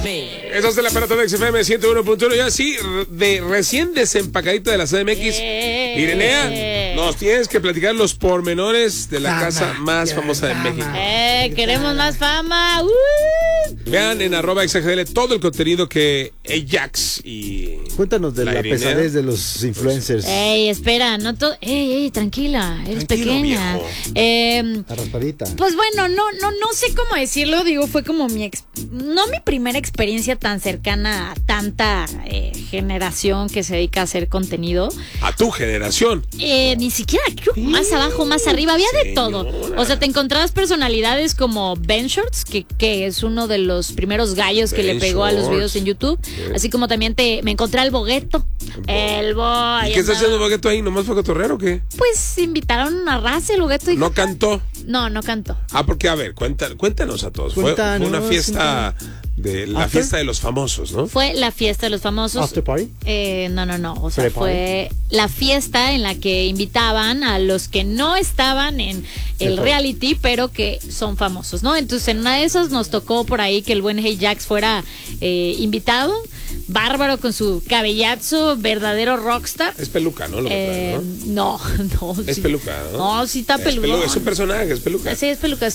Eso es el aparato de XFM 101.1. Y así, recién desempacadito de la CDMX. Irenea, nos tienes que platicar los pormenores de la casa más famosa de México. Queremos más fama. Vean en @exagdl todo el contenido que Ajax y... Cuéntanos de la pesadez de los influencers. Espera, no todo. Tranquila, eres pequeña. La raspadita. Pues bueno, no sé cómo decirlo. Digo, fue como no mi primera experiencia tan cercana a tanta generación que se dedica a hacer contenido. ¿A tu generación? Ni siquiera, creo, más abajo, más arriba, había de todo. O sea, te encontrabas personalidades como Ben Shorts, que es uno de los primeros gallos que le pegó a los videos en YouTube. Así como también me encontré al Bogueto. El Boy. ¿Y qué está haciendo Bogueto ahí? ¿Nomás fue cotorrear o qué? Pues invitaron a raza el Bogueto. ¿No cantó? No cantó. Porque, a ver, cuéntanos a todos. Fue una fiesta... fiesta de los famosos, ¿no? Fue la fiesta de los famosos. ¿After party? No. O sea, fue la fiesta en la que invitaban a los que no estaban en el reality, pero que son famosos, ¿no? Entonces, en una de esas nos tocó por ahí que el buen Ajax fuera invitado. Bárbaro con su cabellazo, verdadero rockstar. Es peluca, ¿no? No. Es peluca, ¿no? No, sí está peludo. Es un personaje, es peluca. Sí, es peluca.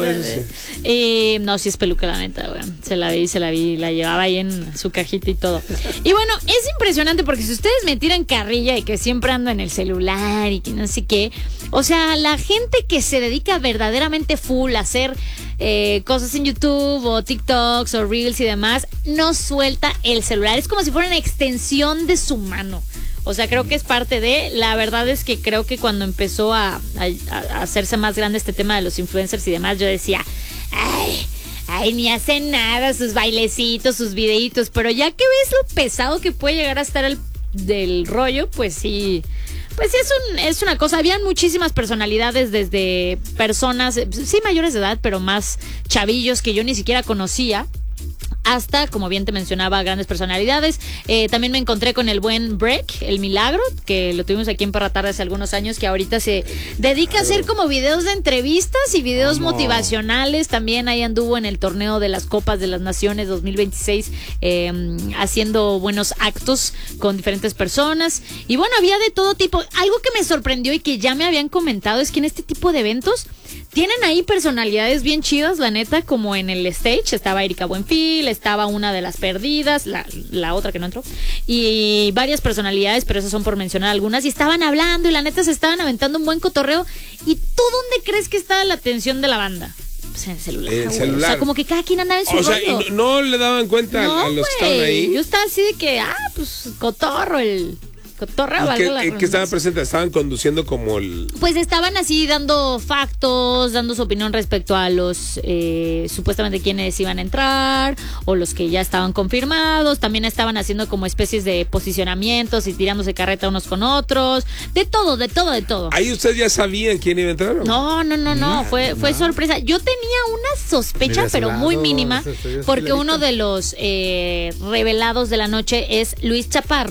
No, sí es peluca, la neta, güey. Se la vi, la llevaba ahí en su cajita y todo. Y bueno, es impresionante porque si ustedes me tiran carrilla y que siempre ando en el celular y que no sé qué, o sea, la gente que se dedica verdaderamente full a hacer cosas en YouTube o TikToks o Reels y demás, no suelta el celular. Es como si fuera una extensión de su mano. O sea, creo que es parte de... La verdad es que creo que cuando empezó a hacerse más grande este tema de los influencers y demás, yo decía, ay, ni hacen nada, sus bailecitos, sus videitos, pero ya que ves lo pesado que puede llegar a estar del rollo, pues sí... Pues es una cosa. Habían muchísimas personalidades, desde personas, sí mayores de edad, pero más chavillos que yo ni siquiera conocía, hasta, como bien te mencionaba, grandes personalidades. También me encontré con el buen Break, el Milagro, que lo tuvimos aquí en Perra Tarde hace algunos años, que ahorita se dedica a hacer como videos de entrevistas y videos motivacionales. También ahí anduvo en el torneo de las Copas de las Naciones 2026, haciendo buenos actos con diferentes personas. Y bueno, había de todo tipo. Algo que me sorprendió y que ya me habían comentado es que en este tipo de eventos tienen ahí personalidades bien chidas, la neta, como en el stage. Estaba Erika Buenfil, estaba una de las perdidas, la otra que no entró, y varias personalidades, pero esas son por mencionar algunas, y estaban hablando y la neta se estaban aventando un buen cotorreo. ¿Y tú dónde crees que estaba la atención de la banda? Pues en el celular. O sea, como que cada quien andaba en su rollo. O sea, y no le daban cuenta a los que estaban ahí. Yo estaba así de que, pues cotorro, ¿Qué estaban presentes? ¿Estaban conduciendo como Pues estaban así dando factos, dando su opinión respecto a los supuestamente quienes iban a entrar o los que ya estaban confirmados. También estaban haciendo como especies de posicionamientos y tirándose carreta unos con otros. De todo. ¿Ahí ustedes ya sabían quién iba a entrar? No. Fue sorpresa. Yo tenía una sospecha, pero muy mínima, porque uno de los revelados de la noche es Luis Chaparro.